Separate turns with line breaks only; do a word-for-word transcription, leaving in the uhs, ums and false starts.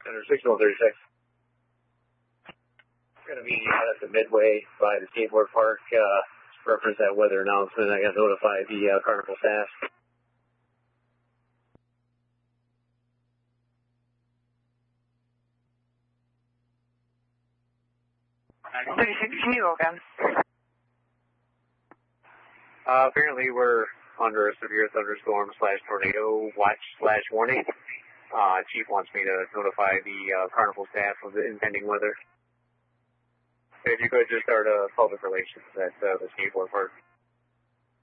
Center six one thirty-six. We're going to be out at the Midway by the skateboard park. Uh, reference that weather announcement. I got to notify the uh, carnival staff.
thirty-six, can you go again?
Uh, apparently we're under a severe thunderstorm slash tornado watch slash warning. Uh, Chief wants me to notify the uh, carnival staff of the impending weather. If you could just start uh, public relations at uh, the skateboard park.